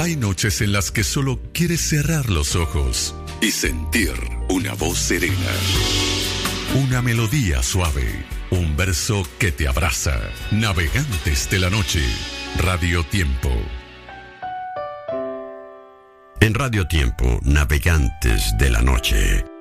Hay noches en las que solo quieres cerrar los ojos y sentir una voz serena, una melodía suave, un verso que te abraza. Navegantes de la noche, Radio Tiempo. En Radio Tiempo, Navegantes de la Noche,